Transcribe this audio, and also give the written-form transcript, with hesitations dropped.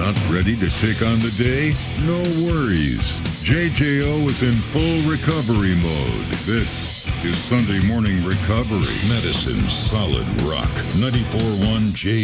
Not ready to take on the day? No worries. JJO is in full recovery mode. This is Sunday Morning Recovery. Medicine Solid Rock 94.1 J.